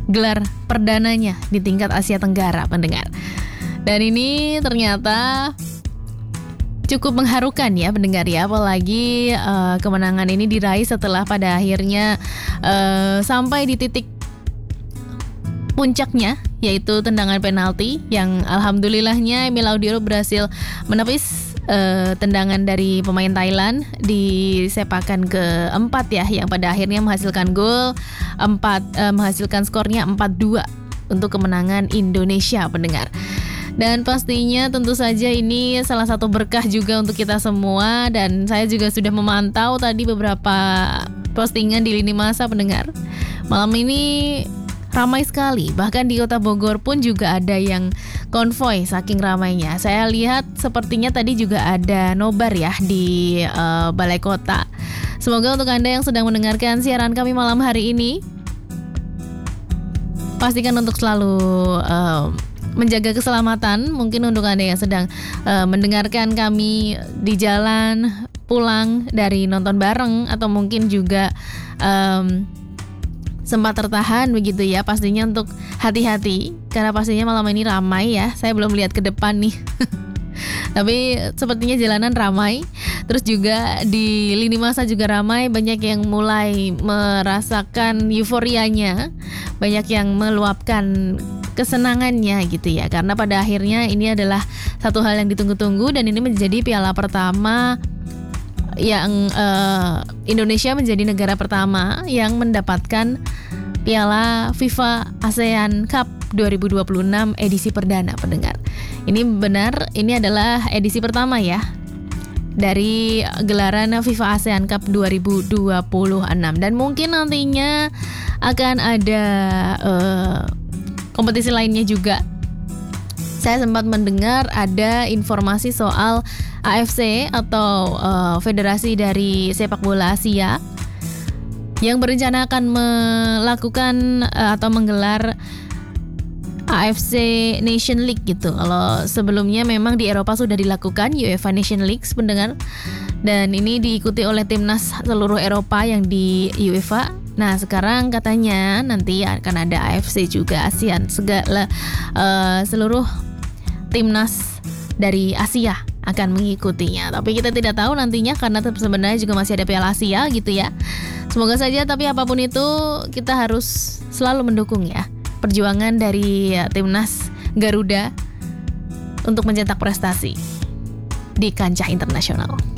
gelar perdananya di tingkat Asia Tenggara, pendengar. Dan ini ternyata cukup mengharukan ya pendengar ya, apalagi kemenangan ini diraih setelah pada akhirnya sampai di titik puncaknya, yaitu tendangan penalti yang alhamdulillahnya Emil Audiero berhasil menepis tendangan dari pemain Thailand di sepakan keempat ya, yang pada akhirnya menghasilkan gol menghasilkan skornya 4-2 untuk kemenangan Indonesia, pendengar. Dan pastinya tentu saja ini salah satu berkah juga untuk kita semua. Dan saya juga sudah memantau tadi beberapa postingan di lini masa, pendengar. Malam ini ramai sekali, bahkan di kota Bogor pun juga ada yang konvoy saking ramainya. Saya lihat sepertinya tadi juga ada nobar ya di Balai Kota. Semoga untuk Anda yang sedang mendengarkan siaran kami malam hari ini, pastikan untuk selalu menjaga keselamatan. Mungkin untuk Anda yang sedang mendengarkan kami di jalan, pulang dari nonton bareng, atau mungkin juga sempat tertahan begitu ya, pastinya untuk hati-hati karena pastinya malam ini ramai ya. Saya belum lihat ke depan nih. Tapi sepertinya jalanan ramai. Terus juga di lini masa juga ramai, banyak yang mulai merasakan euforianya, banyak yang meluapkan kesenangannya gitu ya. Karena pada akhirnya ini adalah satu hal yang ditunggu-tunggu, dan ini menjadi piala pertama yang Indonesia menjadi negara pertama yang mendapatkan Piala FIFA ASEAN Cup 2026 edisi perdana, pendengar. Ini benar, ini adalah edisi pertama ya dari gelaran FIFA ASEAN Cup 2026, dan mungkin nantinya akan ada kompetisi lainnya juga. Saya sempat mendengar ada informasi soal AFC atau Federasi dari Sepak Bola Asia yang berencana akan melakukan atau menggelar AFC Nation League gitu. Kalau sebelumnya memang di Eropa sudah dilakukan UEFA Nation League, pendengar, dan ini diikuti oleh timnas seluruh Eropa yang di UEFA. Nah sekarang katanya nanti akan ada AFC juga ASEAN, segala seluruh timnas dari Asia akan mengikutinya. Tapi kita tidak tahu nantinya karena sebenarnya juga masih ada Piala Asia gitu ya. Semoga saja, tapi apapun itu kita harus selalu mendukung ya perjuangan dari timnas Garuda untuk mencetak prestasi di kancah internasional.